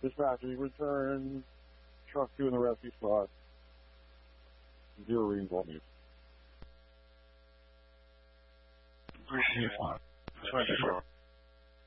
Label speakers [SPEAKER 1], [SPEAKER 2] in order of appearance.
[SPEAKER 1] Dispatcher, you return truck 2 in the rescue spot. 0 readings all news.
[SPEAKER 2] 24.